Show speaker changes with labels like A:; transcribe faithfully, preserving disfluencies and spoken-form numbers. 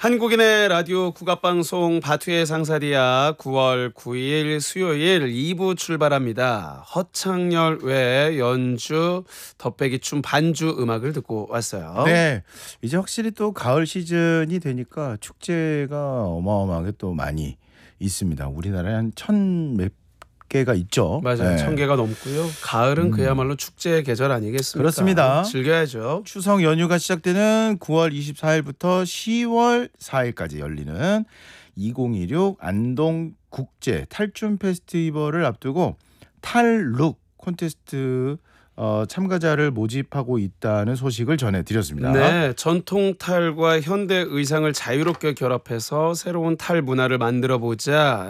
A: 한국인의 라디오 국악방송 바투의 상사리야 구월 구일 수요일 이 부 출발합니다. 허창열 외 연주 덧배기춤 반주 음악을 듣고 왔어요.
B: 네, 이제 확실히 또 가을 시즌이 되니까 축제가 어마어마하게 또 많이 있습니다. 우리나라에 한 천 몇 개가 있죠.
A: 맞아요.
B: 네.
A: 천 개가 넘고요. 가을은
B: 음.
A: 그야말로 축제의 계절 아니겠습니까?
B: 그렇습니다.
A: 즐겨야죠.
B: 추석 연휴가 시작되는 구월 이십사일부터 시월 사일까지 열리는 이천이십육 안동 국제 탈춤 페스티벌을 앞두고 탈룩 콘테스트 어, 참가자를 모집하고 있다는 소식을 전해드렸습니다.
A: 네, 전통 탈과 현대 의상을 자유롭게 결합해서 새로운 탈 문화를 만들어 보자.